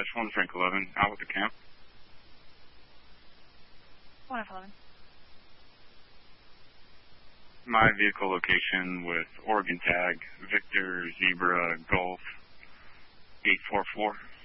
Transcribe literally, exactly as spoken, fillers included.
it's one Frank eleven, out with the camp. one F eleven. My vehicle location with Oregon tag, Victor, Zebra, Golf, eight four four.